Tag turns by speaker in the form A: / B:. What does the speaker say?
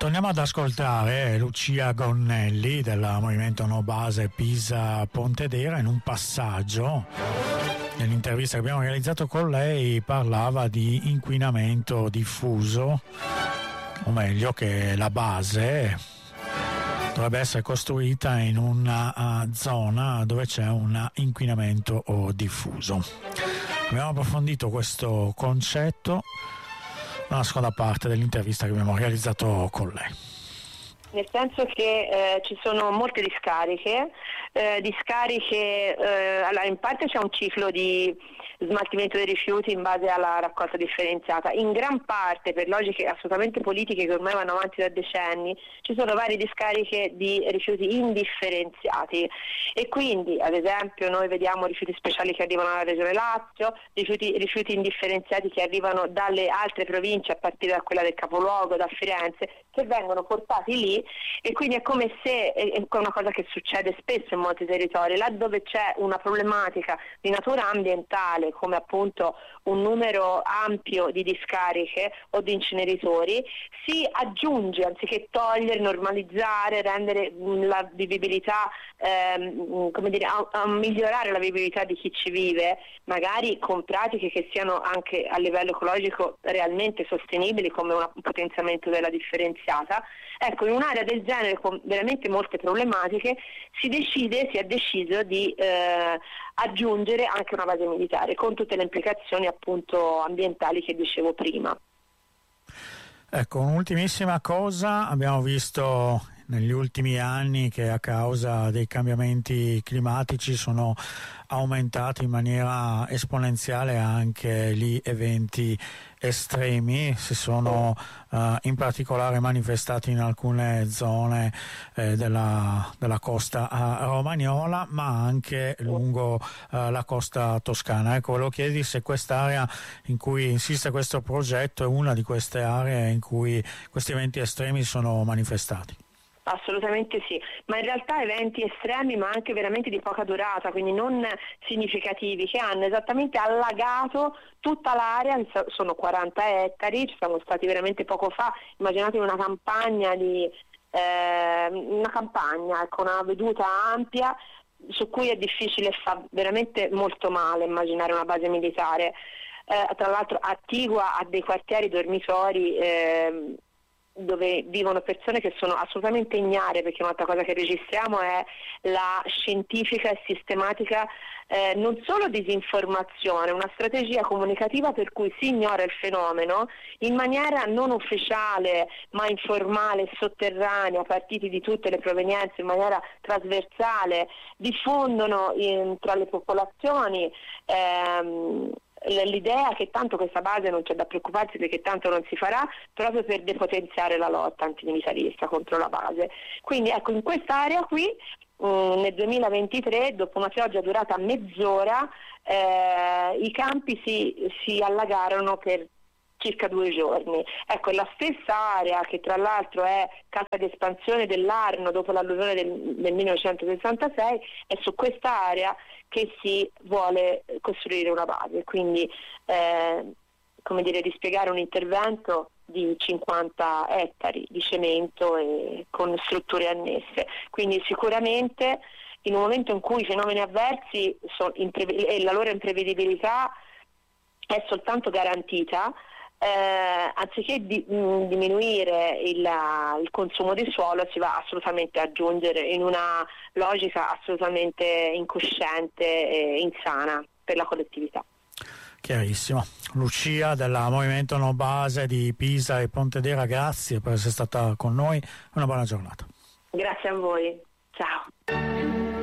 A: Torniamo ad ascoltare Lucia Gonnelli del Movimento No Base Pisa Pontedera. In un passaggio nell'intervista che abbiamo realizzato con lei parlava di inquinamento diffuso, o meglio che la base dovrebbe essere costruita in una zona dove c'è un inquinamento diffuso. Abbiamo approfondito questo concetto nella seconda parte dell'intervista che abbiamo realizzato con lei.
B: Nel senso che ci sono molte discariche, allora in parte c'è un ciclo di smaltimento dei rifiuti in base alla raccolta differenziata, in gran parte per logiche assolutamente politiche che ormai vanno avanti da decenni ci sono varie discariche di rifiuti indifferenziati e quindi ad esempio noi vediamo rifiuti speciali che arrivano dalla regione Lazio, rifiuti indifferenziati che arrivano dalle altre province a partire da quella del capoluogo, da Firenze, che vengono portati lì e quindi è come se, è una cosa che succede spesso in molti territori, laddove c'è una problematica di natura ambientale come appunto un numero ampio di discariche o di inceneritori, si aggiunge anziché togliere, normalizzare, rendere la vivibilità, a migliorare la vivibilità di chi ci vive, magari con pratiche che siano anche a livello ecologico realmente sostenibili come un potenziamento della differenziata. Ecco, in un'area del genere con veramente molte problematiche si è deciso di aggiungere anche una base militare con tutte le implicazioni appunto ambientali che dicevo prima.
A: Ecco, un'ultimissima cosa, abbiamo visto negli ultimi anni che a causa dei cambiamenti climatici sono aumentati in maniera esponenziale anche gli eventi estremi, si sono in particolare manifestati in alcune zone della costa romagnola, ma anche lungo la costa toscana. Ecco, volevo chiedervi se quest'area in cui insiste questo progetto è una di queste aree in cui questi eventi estremi sono manifestati.
B: Assolutamente sì, ma in realtà eventi estremi ma anche veramente di poca durata, quindi non significativi, che hanno esattamente allagato tutta l'area, sono 40 ettari, ci siamo stati veramente poco fa, immaginate una campagna, con una veduta ampia su cui è difficile, fa veramente molto male immaginare una base militare, tra l'altro attigua a dei quartieri dormitori dove vivono persone che sono assolutamente ignare, perché un'altra cosa che registriamo è la scientifica e sistematica non solo disinformazione, una strategia comunicativa per cui si ignora il fenomeno in maniera non ufficiale ma informale, sotterranea, partiti di tutte le provenienze in maniera trasversale, diffondono tra le popolazioni l'idea che tanto questa base non c'è da preoccuparsi perché tanto non si farà, proprio per depotenziare la lotta antimilitarista contro la base. Quindi ecco, in quest'area qui nel 2023, dopo una pioggia durata mezz'ora, i campi si allagarono per circa 2 giorni. Ecco, la stessa area che tra l'altro è casa di espansione dell'Arno dopo l'alluvione del 1966, è su questa area che si vuole costruire una base, quindi dispiegare un intervento di 50 ettari di cemento e con strutture annesse. Quindi sicuramente in un momento in cui i fenomeni avversi e la loro imprevedibilità è soltanto garantita, anziché diminuire il consumo di suolo, si va assolutamente a aggiungere in una logica assolutamente incosciente e insana per la collettività.
A: Chiarissimo. Lucia del Movimento No Base di Pisa e Pontedera, grazie per essere stata con noi, una buona giornata.
B: Grazie a voi, ciao.